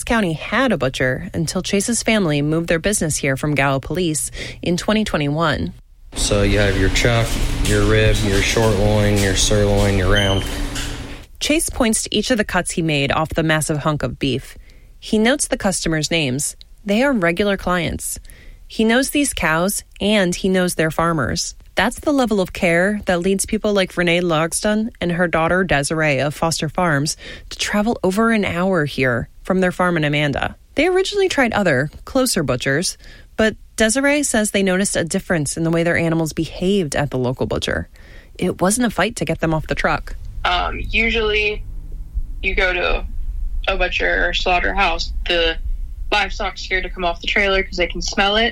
County had a butcher until Chase's family moved their business here from Gallipolis in 2021. So you have your chuck, your rib, your short loin, your sirloin, your round. Chase points to each of the cuts he made off the massive hunk of beef. He notes the customers' names. They are regular clients. He knows these cows, and he knows their farmers. That's the level of care that leads people like Renee Logston and her daughter Desiree of Foster Farms to travel over an hour here from their farm in Amanda. They originally tried other, closer butchers, but Desiree says they noticed a difference in the way their animals behaved at the local butcher. It wasn't a fight to get them off the truck. Usually you go to a butcher or slaughterhouse, the livestock's scared to come off the trailer because they can smell it,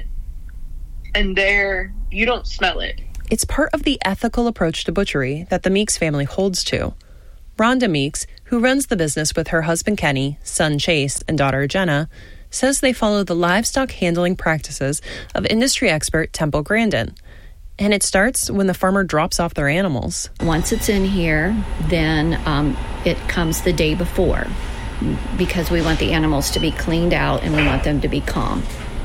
and there you don't smell it. It's part of the ethical approach to butchery that the Meeks family holds to. Rhonda Meeks, who runs the business with her husband Kenny, son Chase, and daughter Jenna, says they follow the livestock handling practices of industry expert Temple Grandin. And it starts when the farmer drops off their animals. Once it's in here, then it comes the day before, because we want the animals to be cleaned out and we want them to be calm.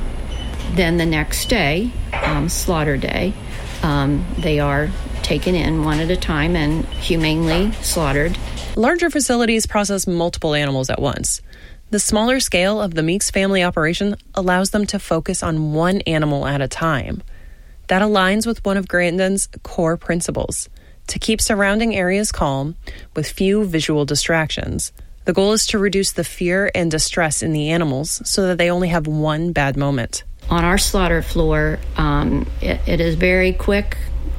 Then the next day, slaughter day, they are taken in one at a time and humanely slaughtered. Larger facilities process multiple animals at once. The smaller scale of the Meeks family operation allows them to focus on one animal at a time. That aligns with one of Grandin's core principles, to keep surrounding areas calm with few visual distractions. The goal is to reduce the fear and distress in the animals so that they only have one bad moment. On our slaughter floor, it is very quick,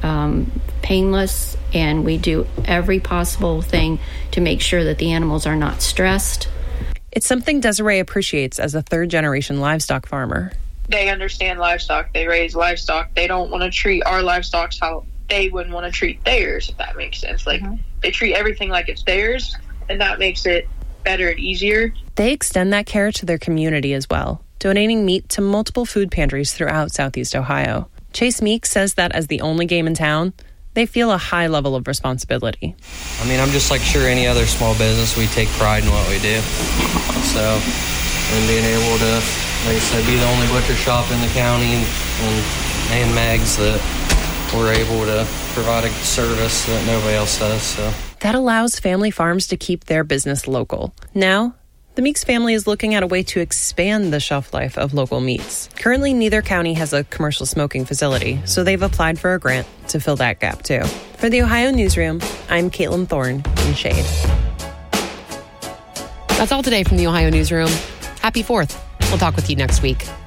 painless, and we do every possible thing to make sure that the animals are not stressed. It's something Desiree appreciates as a third-generation livestock farmer. They understand livestock. They raise livestock. They don't want to treat our livestock how they wouldn't want to treat theirs, if that makes sense. They treat everything like it's theirs, and that makes it better and easier. They extend that care to their community as well, donating meat to multiple food pantries throughout Southeast Ohio. Chase Meeks says that as the only game in town, they feel a high level of responsibility. I mean, I'm just like sure any other small business, we take pride in what we do. So, and being able to, like I said, be the only butcher shop in the county and Megs that we're able to provide a service that nobody else does. So that allows family farms to keep their business local. Now, the Meeks family is looking at a way to expand the shelf life of local meats. Currently, neither county has a commercial smoking facility, so they've applied for a grant to fill that gap too. For the Ohio Newsroom, I'm Caitlin Thorne in Shade. That's all today from the Ohio Newsroom. Happy 4th. We'll talk with you next week.